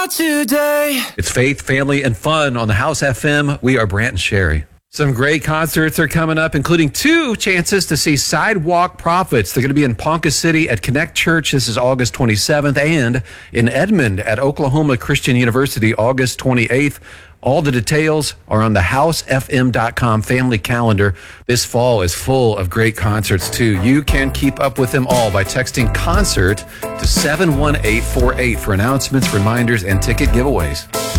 today. It's faith, family, and fun on the House FM. We are Brant and Sherry. Some great concerts are coming up, including 2 chances to see Sidewalk Prophets. They're going to be in Ponca City at Connect Church. This is August 27th, and in Edmond at Oklahoma Christian University, August 28th. All the details are on the housefm.com family calendar. This fall is full of great concerts, too. You can keep up with them all by texting CONCERT to 71848 for announcements, reminders, and ticket giveaways.